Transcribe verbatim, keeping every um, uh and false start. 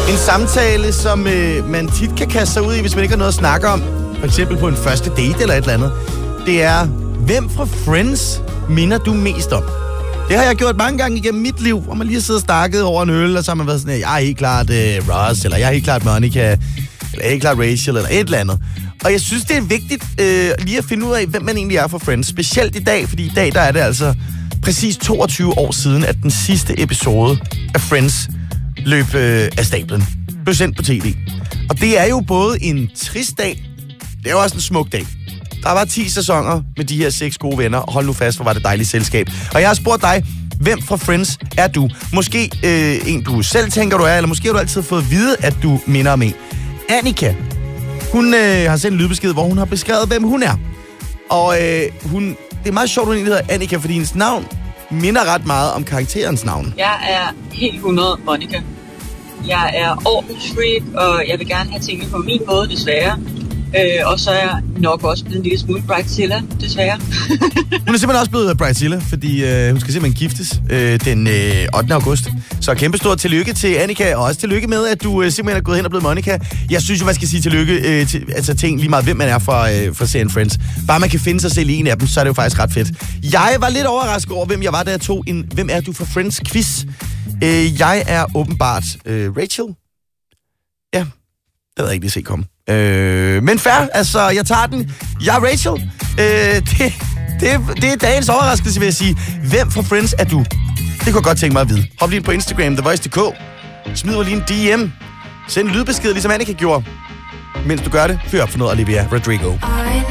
En samtale, som øh, man tit kan kaste sig ud i, hvis man ikke har noget at snakke om. For eksempel på en første date eller et eller andet. Det er, hvem fra Friends minder du mest om? Det har jeg gjort mange gange igennem mit liv, hvor man lige har siddet og stakket over en øl, og så har man været sådan, jeg er helt klart uh, Ross, eller jeg er helt klart Monica, eller jeg er helt klart Rachel, eller et eller andet. Og jeg synes, det er vigtigt øh, lige at finde ud af, hvem man egentlig er for Friends. Specielt i dag, fordi i dag der er det altså præcis toogtyve år siden, at den sidste episode af Friends løb øh, af stablen. Blev sendt på tv. Og det er jo både en trist dag, det er jo også en smuk dag. Der var ti sæsoner med de her seks gode venner. Hold nu fast, hvor var det dejligt selskab. Og jeg har spurgt dig, hvem fra Friends er du? Måske øh, en, du selv tænker, du er, eller måske har du altid fået at vide, at du minder om en. Annika, hun øh, har sendt en lydbesked, hvor hun har beskrevet, hvem hun er. Og øh, hun, det er meget sjovt, hun egentlig hedder Annika, fordi hendes navn minder ret meget om karakterens navn. Jeg er helt hundrede Monica. Jeg er ordensfreak, og jeg vil gerne have tingene på min måde, desværre. Øh, og så er jeg nok også blevet en lille smule Bridezilla, desværre. Hun er simpelthen også blevet Bridezilla, fordi øh, hun skal simpelthen giftes øh, den øh, ottende august. Så kæmpe stort tillykke til Annika, og også tillykke med, at du øh, simpelthen er gået hen og blevet Monica. Jeg synes jo, man skal sige tillykke øh, til, altså, til en lige meget, hvem man er fra, øh, fra serien Friends. Bare man kan finde sig selv i en af dem, så er det jo faktisk ret fedt. Jeg var lidt overrasket over, hvem jeg var, da jeg tog en Hvem er du fra Friends quiz. Øh, jeg er åbenbart øh, Rachel. Ja, det havde jeg ikke lige set komme. Øh, men fair, altså, jeg tager den. Jeg er Rachel. Øh, det, det, det er dagens overraskelse, vil jeg sige. Hvem fra Friends er du? Det kunne jeg godt tænke mig at vide. Hop lige ind på Instagram, The Voice punktum d k. Smid mig lige en D M. Send en lydbesked, ligesom Annika gjorde. Mens du gør det, fyr op for noget Olivia Rodrigo.